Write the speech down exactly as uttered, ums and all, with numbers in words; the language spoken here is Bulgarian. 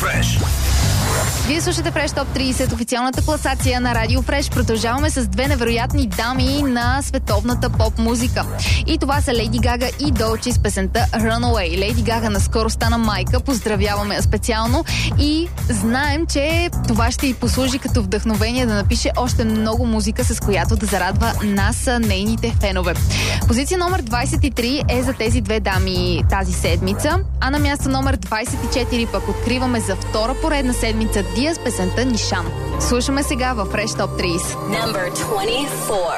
Fresh. Вие слушате Fresh Top трийсет, официалната класация на Радио Fresh. Продължаваме с две невероятни дами на световната поп-музика. И това са Лейди Гага и Долчи с песента Runaway. Лейди Гага наскоро стана майка, поздравяваме я специално и знаем, че това ще й послужи като вдъхновение да напише още много музика, с която да зарадва нас, нейните фенове. Позиция номер двайсет и три е за тези две дами тази седмица, а на място номер двайсет и четири пък откриваме за втора поредна седмица Дия с песента Нишан. Слушаме сега във Fresh Top трийсет. Number twenty-four.